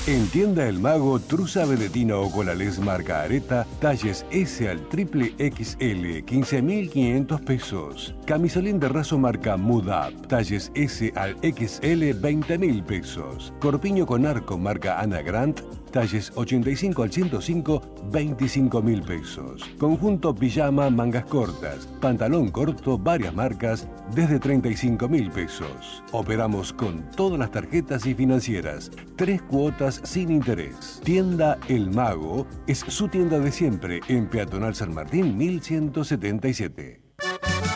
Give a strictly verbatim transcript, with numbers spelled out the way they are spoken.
En Tienda El Mago, truza vedetina o colales marca Areta, talles S al triple X L, quince mil quinientos pesos. Camisolín de raso marca Mudap, talles S al X L, veinte mil pesos. Corpiño con arco marca Ana Grant, talles ochenta y cinco al ciento cinco, veinticinco mil pesos. Conjunto pijama, mangas cortas, pantalón corto, varias marcas, desde treinta y cinco mil pesos. Operamos con todas las tarjetas y financieras. Tres cuotas sin interés. Tienda El Mago es su tienda de siempre en Peatonal San Martín mil ciento setenta y siete.